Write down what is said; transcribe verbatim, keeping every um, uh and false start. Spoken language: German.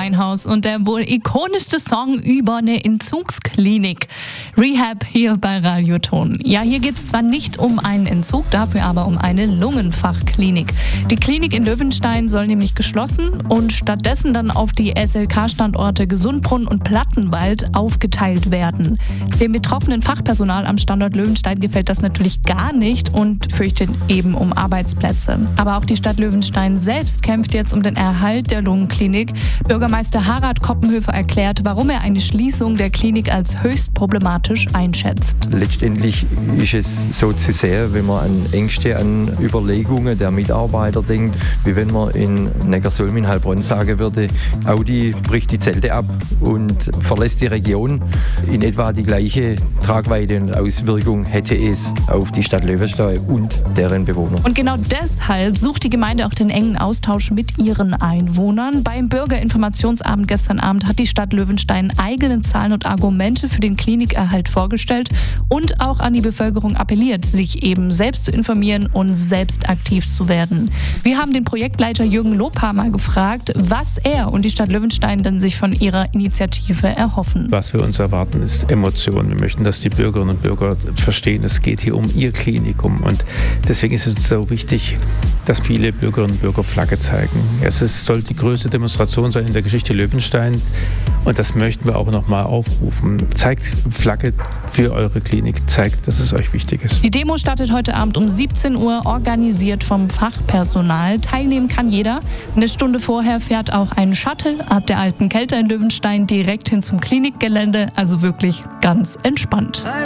Winehouse und der wohl ikonischste Song über eine Entzugsklinik. Rehab hier bei Radioton. Ja, hier geht es zwar nicht um einen Entzug, dafür aber um eine Lungenfachklinik. Die Klinik in Löwenstein soll nämlich geschlossen und stattdessen dann auf die S L K-Standorte Gesundbrunnen und Plattenwald aufgeteilt werden. Dem betroffenen Fachpersonal am Standort Löwenstein gefällt das natürlich gar nicht und fürchtet eben um Arbeitsplätze. Aber auch die Stadt Löwenstein selbst kämpft jetzt um den Erhalt der Lungenklinik. Bürgermeister Harald Koppenhöfer erklärt, warum er eine Schließung der Klinik als höchst problematisch einschätzt. Letztendlich ist es so zu sehen, wenn man an Ängste, an Überlegungen der Mitarbeiter denkt, wie wenn man in Neckarsulm in Heilbronn sagen würde, Audi bricht die Zelte ab und verlässt die Region. In etwa die gleiche Tragweite und Auswirkung hätte es auf die Stadt Löwenstein und deren Bewohner. Und genau deshalb sucht die Gemeinde auch den engen Austausch mit ihren Einwohnern. Beim Bürgerinformationsabend gestern Abend hat die Stadt Löwenstein eigene Zahlen und Argumente für den Klinikerhalt vorgestellt und auch an die Bevölkerung appelliert, sich eben selbst zu informieren und selbst aktiv zu werden. Wir haben den Projektleiter Jürgen Lobhammer gefragt, was er und die Stadt Löwenstein denn sich von ihrer Initiative erhoffen. Was wir uns erwarten, ist Emotion. Wir möchten, dass die Bürgerinnen und Bürger verstehen, es geht hier um ihr Klinikum. Und deswegen ist es so wichtig, dass viele Bürgerinnen und Bürger Flagge zeigen. Es ist, soll die größte Demonstration sein in der Geschichte Löwenstein. Und das möchten wir auch nochmal aufrufen. Zeigt Flagge für eure Klinik, zeigt, dass es euch wichtig ist. Die Demo startet heute Abend um siebzehn Uhr, organisiert vom Fachpersonal. Teilnehmen kann jeder. Eine Stunde vorher fährt auch ein Shuttle ab der alten Kelter in Löwenstein direkt hin zum Klinikgelände. Also wirklich ganz entspannt.